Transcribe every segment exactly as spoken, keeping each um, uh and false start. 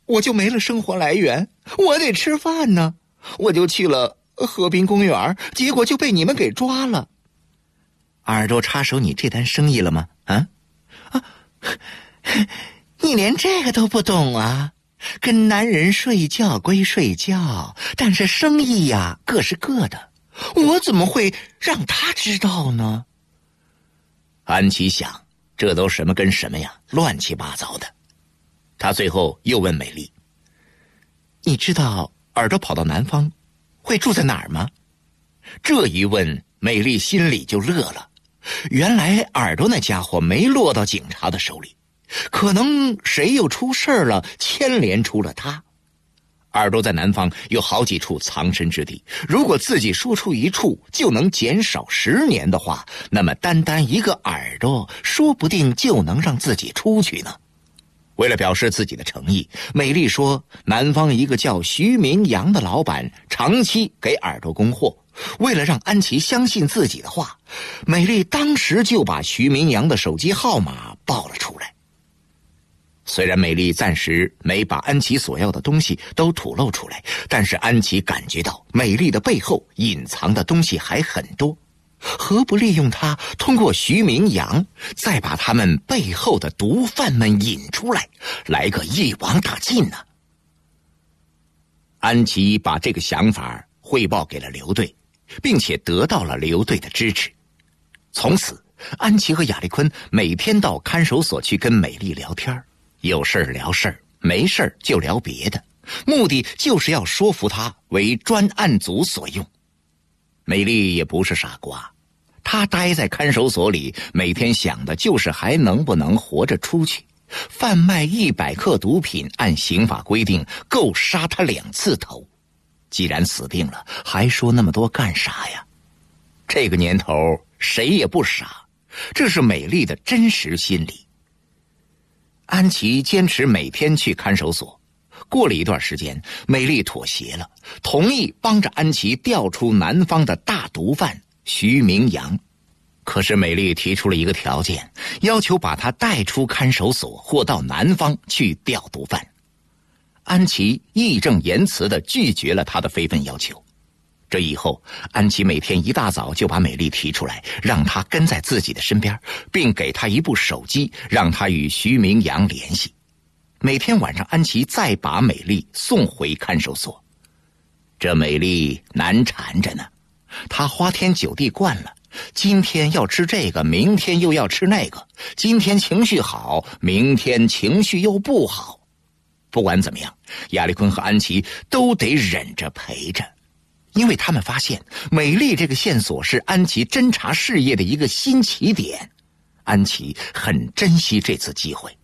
我就没了生活来源，我得吃饭呢。我就去了河滨公园，结果就被你们给抓了。 耳朵插手你这单生意了吗？啊啊，你连这个都不懂啊？跟男人睡觉归睡觉，但是生意呀各是各的，我怎么会让他知道呢？ 安琪想，这都什么跟什么呀，乱七八糟的。他最后又问美丽： 你知道耳朵跑到南方会住在哪儿吗？ 这一问，美丽心里就乐了。原来耳朵那家伙没落到警察的手里，可能谁又出事了，牵连出了他。耳朵在南方有好几处藏身之地，如果自己说出一处就能减少十年的话，那么单单一个耳朵说不定就能让自己出去呢。为了表示自己的诚意，美丽说南方一个叫徐明阳的老板长期给耳朵供货，为了让安琪相信自己的话，美丽当时就把徐明阳的手机号码报了出来。虽然美丽暂时没把安琪所要的东西都吐露出来，但是安琪感觉到美丽的背后隐藏的东西还很多，何不利用她通过徐明阳再把他们背后的毒贩们引出来，来个一网打尽呢？安琪把这个想法汇报给了刘队，并且得到了刘队的支持。从此安琪和亚丽坤每天到看守所去跟美丽聊天，有事聊事，没事就聊别的，目的就是要说服她为专案组所用。美丽也不是傻瓜，她待在看守所里，每天想的就是还能不能活着出去。贩卖一百克毒品，按刑法规定够杀他两次头。既然死定了，还说那么多干啥呀？这个年头谁也不傻，这是美丽的真实心理。安琪坚持每天去看守所，过了一段时间，美丽妥协了，同意帮着安琪调出南方的大毒贩徐明阳。可是美丽提出了一个条件，要求把他带出看守所或到南方去调毒贩。安琪义正言辞地拒绝了他的非分要求。这以后，安琪每天一大早就把美丽提出来，让她跟在自己的身边，并给她一部手机，让她与徐明阳联系。每天晚上，安琪再把美丽送回看守所。这美丽难缠着呢，她花天酒地惯了，今天要吃这个，明天又要吃那个，今天情绪好，明天情绪又不好。不管怎么样，亚丽坤和安琪都得忍着陪着，因为他们发现美丽这个线索是安琪侦查事业的一个新起点，安琪很珍惜这次机会。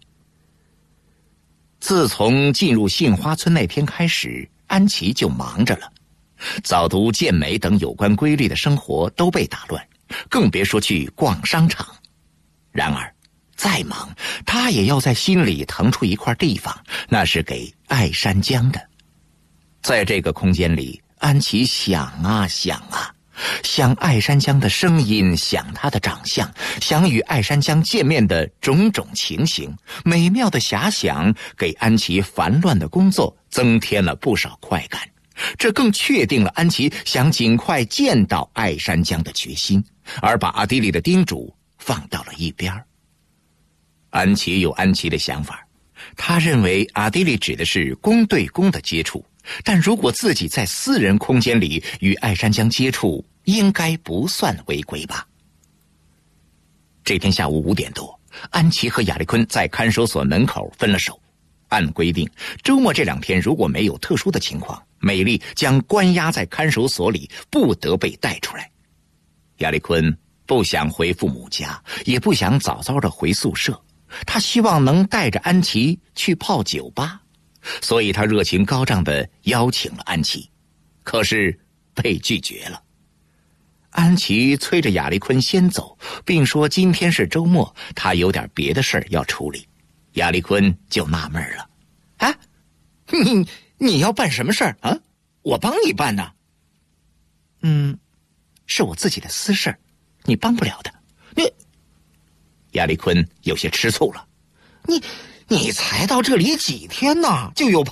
自从进入杏花村那天开始，安琪就忙着了，早读、健美等有关规律的生活都被打乱，更别说去逛商场。然而再忙，他也要在心里腾出一块地方，那是给爱山江的。在这个空间里，安琪想啊想啊，想爱山江的声音，想他的长相，想与爱山江见面的种种情形，美妙的遐想给安琪烦乱的工作增添了不少快感。这更确定了安琪想尽快见到爱山江的决心，而把阿迪里的叮嘱放到了一边。安琪有安琪的想法，他认为阿迪里指的是公对公的接触，但如果自己在私人空间里与爱山江接触，应该不算违规吧。这天下午五点多，安琪和亚丽坤在看守所门口分了手。按规定，周末这两天如果没有特殊的情况，美丽将关押在看守所里，不得被带出来。亚丽坤不想回父母家，也不想早早的回宿舍，他希望能带着安琪去泡酒吧，所以他热情高涨地邀请了安琪，可是被拒绝了。安琪催着亚丽坤先走，并说今天是周末，他有点别的事儿要处理。亚丽坤就纳闷了，啊，你你要办什么事儿啊？我帮你办呢。嗯，是我自己的私事，你帮不了的。你，亚丽坤有些吃醋了，你你才到这里几天呢，就有